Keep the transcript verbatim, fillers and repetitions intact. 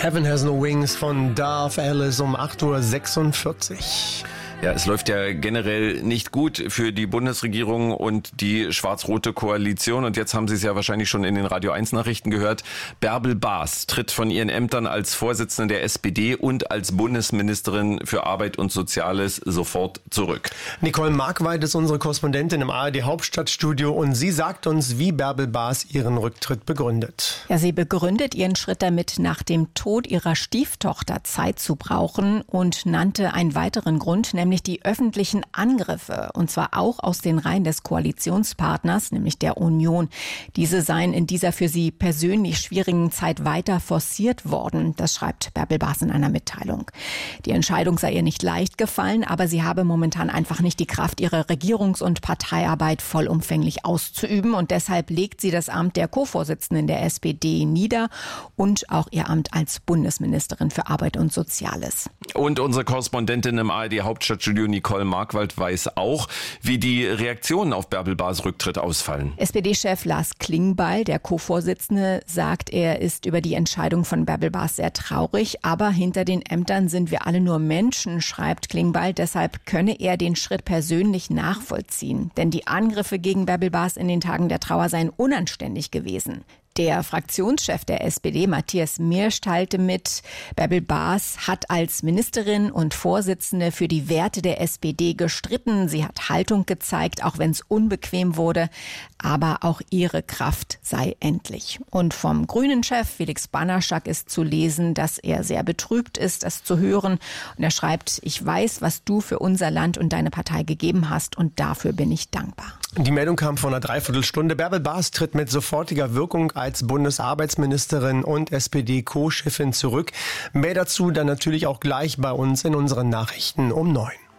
Heaven Has No Wings von Darth Alice um acht Uhr sechsundvierzig. Ja, es läuft ja generell nicht gut für die Bundesregierung und die schwarz-rote Koalition. Und jetzt haben Sie es ja wahrscheinlich schon in den Radio eins Nachrichten gehört. Bärbel Baas tritt von ihren Ämtern als Vorsitzende der S P D und als Bundesministerin für Arbeit und Soziales sofort zurück. Nicole Markwald ist unsere Korrespondentin im A R D Hauptstadtstudio und sie sagt uns, wie Bärbel Baas ihren Rücktritt begründet. Ja, sie begründet ihren Schritt damit, nach dem Tod ihrer Stieftochter Zeit zu brauchen und nannte einen weiteren Grund, nämlich die öffentlichen Angriffe, und zwar auch aus den Reihen des Koalitionspartners, nämlich der Union. Diese seien in dieser für sie persönlich schwierigen Zeit weiter forciert worden. Das schreibt Bärbel Baas in einer Mitteilung. Die Entscheidung sei ihr nicht leicht gefallen, aber sie habe momentan einfach nicht die Kraft, ihre Regierungs- und Parteiarbeit vollumfänglich auszuüben. Und deshalb legt sie das Amt der Co-Vorsitzenden der S P D nieder und auch ihr Amt als Bundesministerin für Arbeit und Soziales. Und unsere Korrespondentin im A R D Hauptstadtstudio Nicole Markwald weiß auch, wie die Reaktionen auf Bärbel Baas Rücktritt ausfallen. S P D-Chef Lars Klingbeil, der Co-Vorsitzende, sagt, er ist über die Entscheidung von Bärbel Baas sehr traurig. Aber hinter den Ämtern sind wir alle nur Menschen, schreibt Klingbeil. Deshalb könne er den Schritt persönlich nachvollziehen. Denn die Angriffe gegen Bärbel Baas in den Tagen der Trauer seien unanständig gewesen. Der Fraktionschef der S P D, Matthias Mirsch, teilte mit, Bärbel Baas hat als Ministerin und Vorsitzende für die Werte der S P D gestritten. Sie hat Haltung gezeigt, auch wenn es unbequem wurde. Aber auch ihre Kraft sei endlich. Und vom Grünen-Chef Felix Banaschak ist zu lesen, dass er sehr betrübt ist, das zu hören. Und er schreibt, ich weiß, was du für unser Land und deine Partei gegeben hast, und dafür bin ich dankbar. Die Meldung kam vor einer Dreiviertelstunde. Bärbel Baas tritt mit sofortiger Wirkung als Bundesarbeitsministerin und S P D-Co-Chefin zurück. Mehr dazu dann natürlich auch gleich bei uns in unseren Nachrichten um neun.